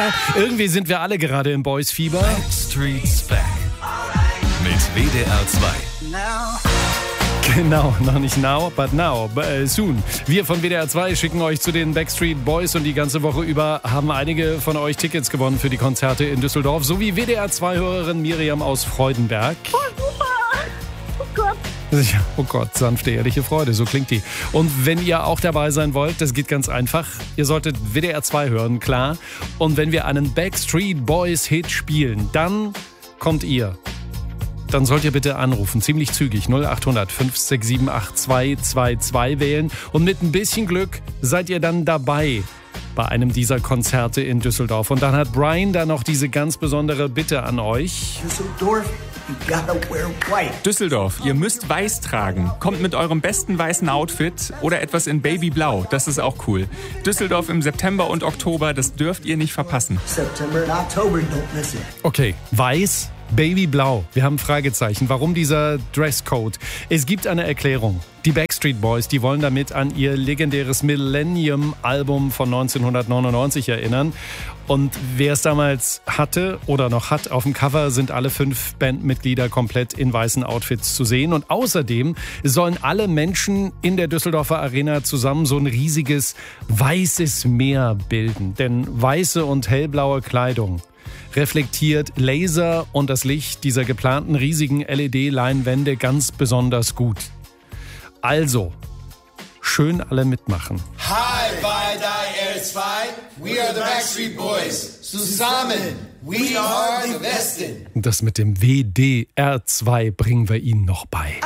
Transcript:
Irgendwie sind wir alle gerade im Boys-Fieber. Backstreet's Back mit WDR 2. Genau, noch nicht now, but now, soon. Wir von WDR 2 schicken euch zu den Backstreet Boys und die ganze Woche über haben einige von euch Tickets gewonnen für die Konzerte in Düsseldorf, sowie WDR 2-Hörerin Miriam aus Freudenberg. Oh, super! Oh Gott! Ja, oh Gott, sanfte, ehrliche Freude, so klingt die. Und wenn ihr auch dabei sein wollt, das geht ganz einfach. Ihr solltet WDR 2 hören, klar. Und wenn wir einen Backstreet Boys Hit spielen, dann kommt ihr. Dann sollt ihr bitte anrufen, ziemlich zügig, 0800 567 8222 wählen. Und mit ein bisschen Glück seid ihr dann dabei bei einem dieser Konzerte in Düsseldorf. Und dann hat Brian da noch diese ganz besondere Bitte an euch. Düsseldorf, ihr müsst weiß tragen. Kommt mit eurem besten weißen Outfit oder etwas in Babyblau, das ist auch cool. Düsseldorf im September und Oktober, das dürft ihr nicht verpassen. Okay, weiß, Babyblau. Wir haben Fragezeichen. Warum dieser Dresscode? Es gibt eine Erklärung. Die Backstreet Boys, die wollen damit an ihr legendäres Millennium-Album von 1999 erinnern. Und wer es damals hatte oder noch hat, auf dem Cover sind alle 5 Bandmitglieder komplett in weißen Outfits zu sehen. Und außerdem sollen alle Menschen in der Düsseldorfer Arena zusammen so ein riesiges weißes Meer bilden. Denn weiße und hellblaue Kleidung reflektiert Laser und das Licht dieser geplanten riesigen LED-Leinwände ganz besonders gut. Also, schön alle mitmachen. Hi bei der R2, we are the Backstreet Boys. Zusammen, we are the Besten. Das mit dem WDR 2 bringen wir Ihnen noch bei.